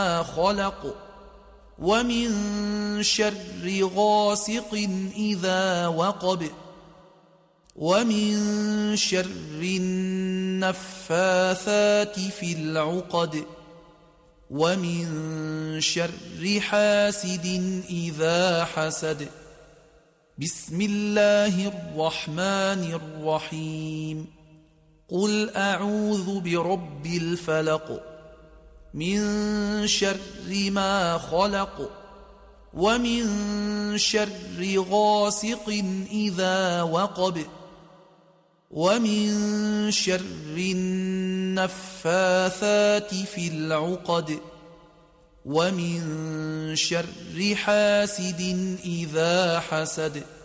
خلق ومن شر غاسق إذا وقب ومن شر النفاثات في العقد ومن شر حاسد إذا حسد. بسم الله الرحمن الرحيم. قل أعوذ برب الفلق من شر ما خلق ومن شر غاسق إذا وقب ومن شر النفاثات في العقد ومن شر حاسد إذا حسد.